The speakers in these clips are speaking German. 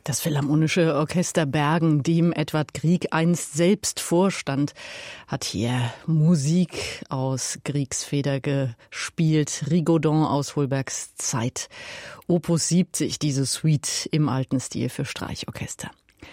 Das Philharmonische Orchester Bergen, dem Edvard Grieg einst selbst vorstand, hat hier Musik aus Griegs Feder gespielt. Rigaudon aus Holbergs Zeit. Opus 70, diese Suite im alten Stil für Streichorchester.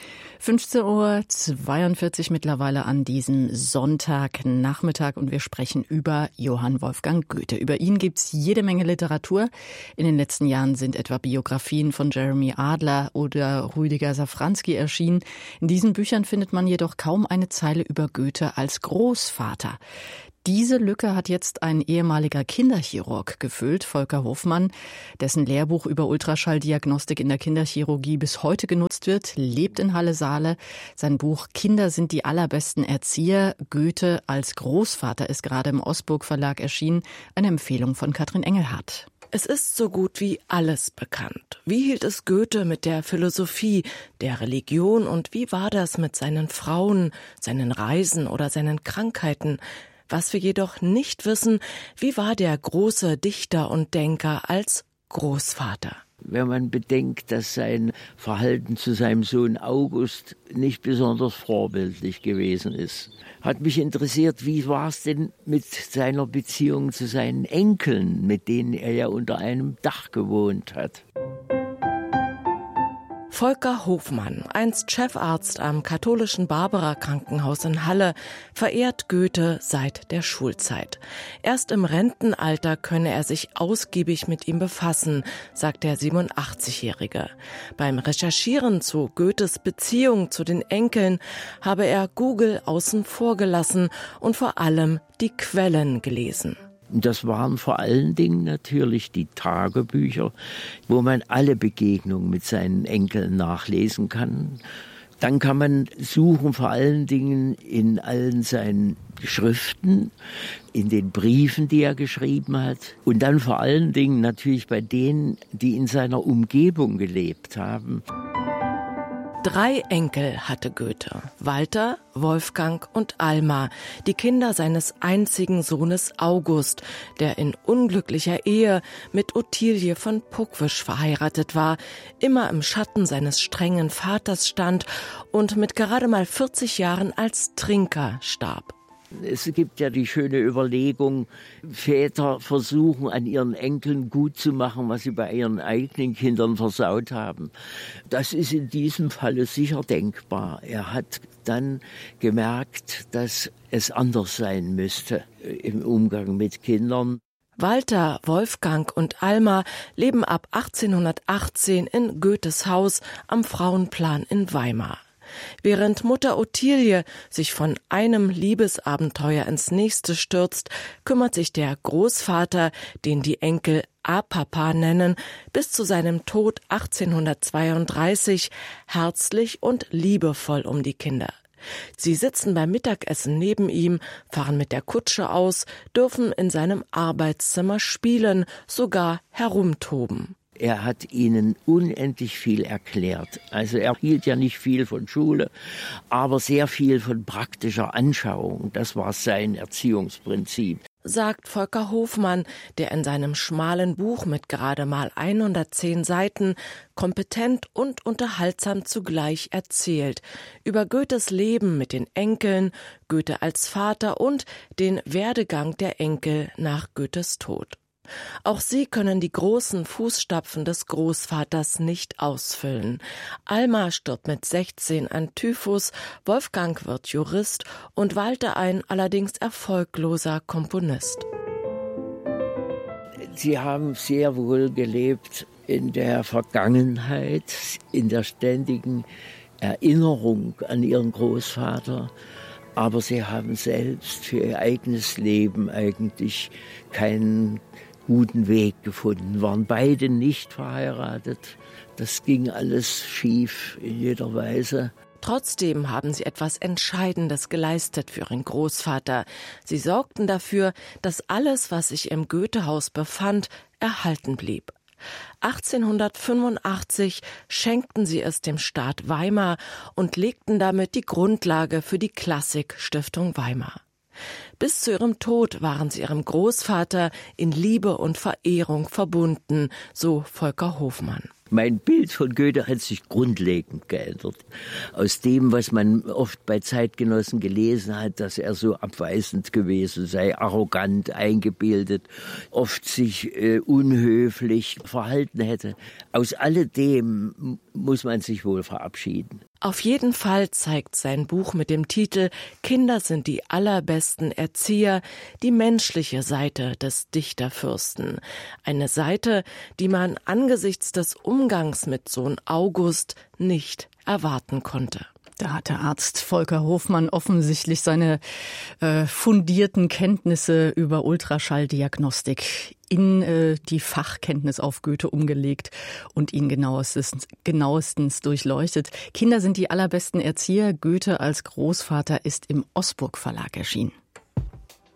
15:42 Uhr mittlerweile an diesem Sonntagnachmittag und wir sprechen über Johann Wolfgang Goethe. Über ihn gibt's jede Menge Literatur. In den letzten Jahren sind etwa Biografien von Jeremy Adler oder Rüdiger Safranski erschienen. In diesen Büchern findet man jedoch kaum eine Zeile über Goethe als Großvater. Diese Lücke hat jetzt ein ehemaliger Kinderchirurg gefüllt, Volker Hofmann, dessen Lehrbuch über Ultraschalldiagnostik in der Kinderchirurgie bis heute genutzt wird, lebt in Halle-Saale. Sein Buch Kinder sind die allerbesten Erzieher. Goethe als Großvater ist gerade im Osburg Verlag erschienen. Eine Empfehlung von Katrin Engelhardt. Es ist so gut wie alles bekannt. Wie hielt es Goethe mit der Philosophie, der Religion und wie war das mit seinen Frauen, seinen Reisen oder seinen Krankheiten? Was wir jedoch nicht wissen, wie war der große Dichter und Denker als Großvater? Wenn man bedenkt, dass sein Verhalten zu seinem Sohn August nicht besonders vorbildlich gewesen ist. Hat mich interessiert, wie war es denn mit seiner Beziehung zu seinen Enkeln, mit denen er ja unter einem Dach gewohnt hat. Volker Hofmann, einst Chefarzt am katholischen Barbara-Krankenhaus in Halle, verehrt Goethe seit der Schulzeit. Erst im Rentenalter könne er sich ausgiebig mit ihm befassen, sagt der 87-Jährige. Beim Recherchieren zu Goethes Beziehung zu den Enkeln habe er Google außen vor gelassen und vor allem die Quellen gelesen. Das waren vor allen Dingen natürlich die Tagebücher, wo man alle Begegnungen mit seinen Enkeln nachlesen kann. Dann kann man suchen vor allen Dingen in allen seinen Schriften, in den Briefen, die er geschrieben hat. Und dann vor allen Dingen natürlich bei denen, die in seiner Umgebung gelebt haben. 3 Enkel hatte Goethe, Walter, Wolfgang und Alma, die Kinder seines einzigen Sohnes August, der in unglücklicher Ehe mit Ottilie von Puckwisch verheiratet war, immer im Schatten seines strengen Vaters stand und mit gerade mal 40 Jahren als Trinker starb. Es gibt ja die schöne Überlegung, Väter versuchen an ihren Enkeln gut zu machen, was sie bei ihren eigenen Kindern versaut haben. Das ist in diesem Falle sicher denkbar. Er hat dann gemerkt, dass es anders sein müsste im Umgang mit Kindern. Walter, Wolfgang und Alma leben ab 1818 in Goethes Haus am Frauenplan in Weimar. Während Mutter Ottilie sich von einem Liebesabenteuer ins nächste stürzt, kümmert sich der Großvater, den die Enkel A-Papa nennen, bis zu seinem Tod 1832 herzlich und liebevoll um die Kinder. Sie sitzen beim Mittagessen neben ihm, fahren mit der Kutsche aus, dürfen in seinem Arbeitszimmer spielen, sogar herumtoben. Er hat ihnen unendlich viel erklärt. Also er hielt ja nicht viel von Schule, aber sehr viel von praktischer Anschauung. Das war sein Erziehungsprinzip. Sagt Volker Hofmann, der in seinem schmalen Buch mit gerade mal 110 Seiten kompetent und unterhaltsam zugleich erzählt. Über Goethes Leben mit den Enkeln, Goethe als Vater und den Werdegang der Enkel nach Goethes Tod. Auch sie können die großen Fußstapfen des Großvaters nicht ausfüllen. Alma stirbt mit 16 an Typhus, Wolfgang wird Jurist und Walter ein allerdings erfolgloser Komponist. Sie haben sehr wohl gelebt in der Vergangenheit, in der ständigen Erinnerung an ihren Großvater. Aber sie haben selbst für ihr eigenes Leben eigentlich keinen guten Weg gefunden, waren beide nicht verheiratet. Das ging alles schief in jeder Weise. Trotzdem haben sie etwas Entscheidendes geleistet für ihren Großvater. Sie sorgten dafür, dass alles, was sich im Goethehaus befand, erhalten blieb. 1885 schenkten sie es dem Staat Weimar und legten damit die Grundlage für die Klassik-Stiftung Weimar. Bis zu ihrem Tod waren sie ihrem Großvater in Liebe und Verehrung verbunden, so Volker Hofmann. Mein Bild von Goethe hat sich grundlegend geändert. Aus dem, was man oft bei Zeitgenossen gelesen hat, dass er so abweisend gewesen sei, arrogant, eingebildet, oft sich unhöflich verhalten hätte. Aus alledem muss man sich wohl verabschieden. Auf jeden Fall zeigt sein Buch mit dem Titel »Kinder sind die allerbesten Erzieher« die menschliche Seite des Dichterfürsten. Eine Seite, die man angesichts des Umgangs mit Sohn August nicht erwarten konnte. Da hat der Arzt Volker Hofmann offensichtlich seine fundierten Kenntnisse über Ultraschalldiagnostik in die Fachkenntnis auf Goethe umgelegt und ihn genauestens durchleuchtet. Kinder sind die allerbesten Erzieher. Goethe als Großvater ist im Osburg Verlag erschienen.